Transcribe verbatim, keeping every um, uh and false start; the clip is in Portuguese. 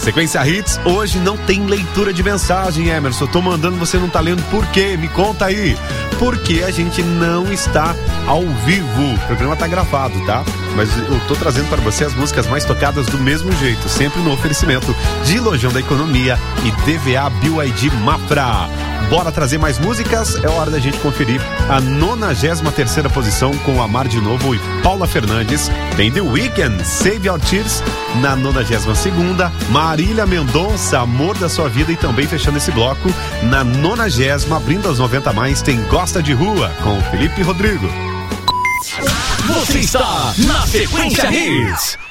Sequência Hits, hoje não tem leitura de mensagem, Emerson. Eu tô mandando, você não tá lendo por quê? Me conta aí. Porque a gente não está ao vivo. O programa tá gravado, tá? Mas eu tô trazendo para você as músicas mais tocadas do mesmo jeito, sempre no oferecimento de Lojão da Economia e D V A B Y D Mafra. Bora trazer mais músicas? É hora da gente conferir a nonagésima terceira posição com Amar de Novo e Paula Fernandes. Tem The Weeknd, Save Your Tears. Na nonagésima segunda, Marília Mendonça, Amor da Sua Vida. E também fechando esse bloco, na nonagésima, abrindo as noventa mais, tem Gosta de Rua, com Felipe Rodrigo. Você está na Sequência Hits.